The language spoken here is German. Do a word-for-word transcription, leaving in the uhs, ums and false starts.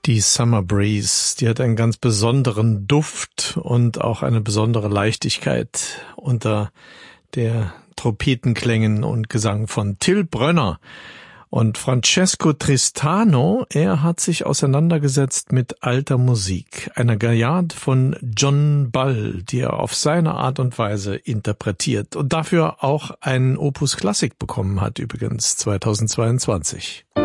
Die Summer Breeze, die hat einen ganz besonderen Duft und auch eine besondere Leichtigkeit unter der Trompetenklängen und Gesang von Till Brönner. Und Francesco Tristano, er hat sich auseinandergesetzt mit alter Musik, einer Gaillard von John Bull, die er auf seine Art und Weise interpretiert und dafür auch einen Opus Classic bekommen hat, übrigens zweitausendzweiundzwanzig.